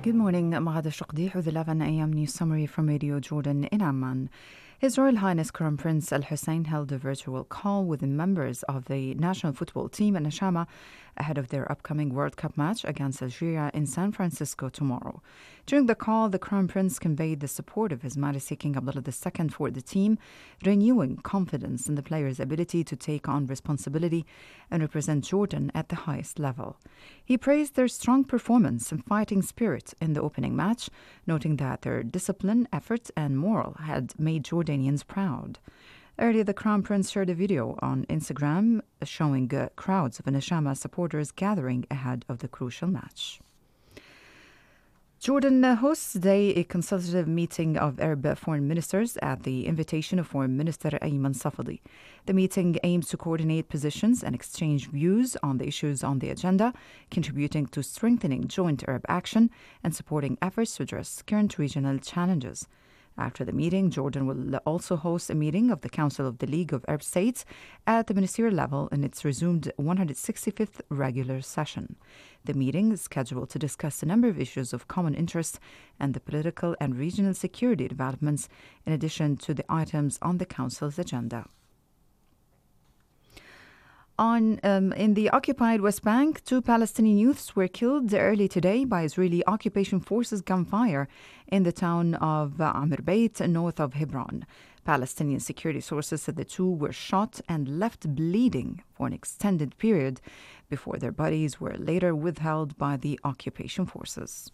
Good morning, Mahad Shaqdi with 11 a.m. news summary from Radio Jordan in Amman. His Royal Highness Crown Prince Al Hussein held a virtual call with the members of the national football team in Nashama ahead of their upcoming World Cup match against Algeria in San Francisco tomorrow. During the call, the Crown Prince conveyed the support of His Majesty King Abdullah II for the team, renewing confidence in the players' ability to take on responsibility and represent Jordan at the highest level. He praised their strong performance and fighting spirit in the opening match, noting that their discipline, effort, and moral had made Jordanians proud. Earlier, the Crown Prince shared a video on Instagram showing crowds of Nashama supporters gathering ahead of the crucial match. Jordan hosts today a consultative meeting of Arab foreign ministers at the invitation of Foreign Minister Ayman Safadi. The meeting aims to coordinate positions and exchange views on the issues on the agenda, contributing to strengthening joint Arab action and supporting efforts to address current regional challenges. After the meeting, Jordan will also host a meeting of the Council of the League of Arab States at the ministerial level in its resumed 165th regular session. The meeting is scheduled to discuss a number of issues of common interest and the political and regional security developments, in addition to the items on the Council's agenda. In the occupied West Bank, 2 Palestinian youths were killed early today by Israeli occupation forces gunfire in the town of Amr Beit, north of Hebron. Palestinian security sources said the 2 were shot and left bleeding for an extended period before their bodies were later withheld by the occupation forces.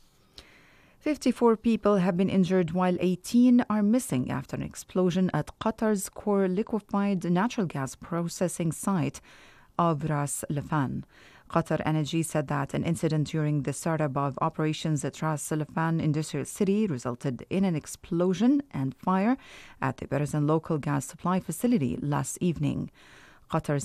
54 people have been injured while 18 are missing after an explosion at Qatar's core liquefied natural gas processing site of Ras Laffan. Qatar Energy said that an incident during the startup of operations at Ras Laffan Industrial City resulted in an explosion and fire at the Berzan local gas supply facility last evening. Qatar's